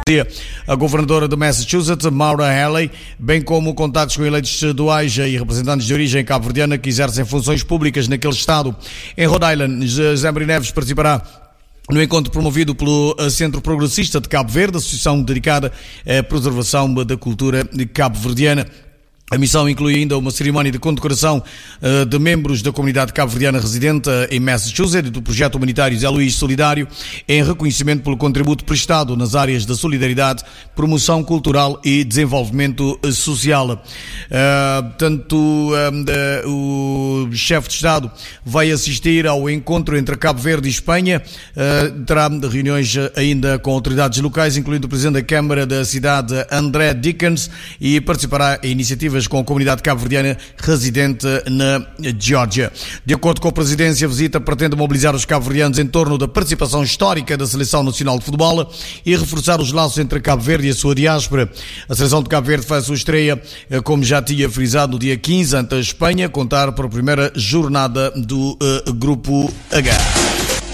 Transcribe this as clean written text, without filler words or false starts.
a governadora de Massachusetts, Maura Healey, bem como contactos com eleitos estaduais e representantes de origem cabo-verdiana que exercem funções públicas naquele estado. Em Rhode Island, José Maria Neves participará no encontro promovido pelo Centro Progressista de Cabo Verde, associação dedicada à preservação da cultura cabo-verdiana. A missão inclui ainda uma cerimónia de condecoração de membros da comunidade cabo-verdiana residente em Massachusetts do projeto humanitário Zé Luís Solidário, em reconhecimento pelo contributo prestado nas áreas da solidariedade, promoção cultural e desenvolvimento social. O chefe de Estado vai assistir ao encontro entre Cabo Verde e Espanha, terá reuniões ainda com autoridades locais, incluindo o Presidente da Câmara da cidade, André Dickens, e participará em iniciativas com a comunidade cabo-verdiana residente na Geórgia. De acordo com a presidência, a visita pretende mobilizar os cabo-verdianos em torno da participação histórica da Seleção Nacional de Futebol e reforçar os laços entre Cabo Verde e a sua diáspora. A Seleção de Cabo Verde faz sua estreia, como já tinha frisado, no dia 15 ante a Espanha, contar para a primeira jornada do Grupo H.